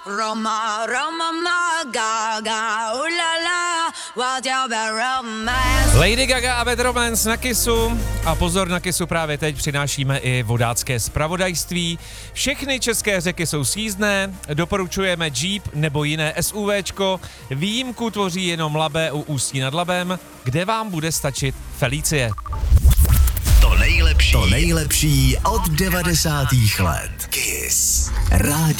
Roma, Roma, ma, Gaga, ulala, what your romance. Lady Gaga a Bad Romance na Kissu. A pozor, na Kissu právě teď přinášíme i vodácké zpravodajství. Všechny české řeky jsou sjízdné, doporučujeme Jeep nebo jiné SUVčko. Výjimku tvoří jenom Labe u Ústí nad Labem, kde vám bude stačit Felicie. To nejlepší od 90. let. Kiss. Rádio.